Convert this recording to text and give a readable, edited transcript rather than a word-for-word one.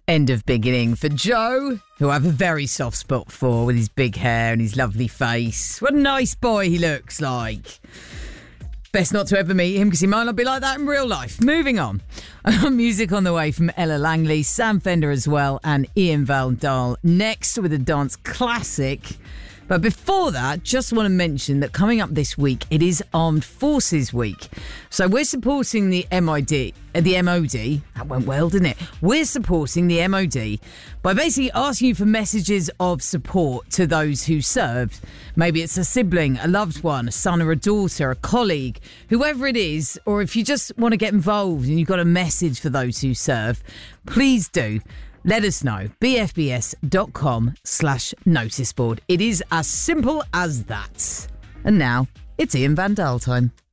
End of beginning for Joe, who I have a very soft spot for with his big hair and his lovely face. What a nice boy he looks like. Best not to ever meet him because he might not be like that in real life. Moving on. Music on the way from Ella Langley, Sam Fender as well, and Ian Van Dahl next with a dance classic. But before that, just want to mention that coming up this week, it is Armed Forces Week. So we're supporting the MOD. That went well, didn't it? We're supporting the MOD by basically asking you for messages of support to those who served. Maybe it's a sibling, a loved one, a son or a daughter, a colleague, whoever it is, or if you just want to get involved and you've got a message for those who serve, please do. Let us know. bfbs.com/noticeboard. It is as simple as that. And now, it's Ian Van Dahl time.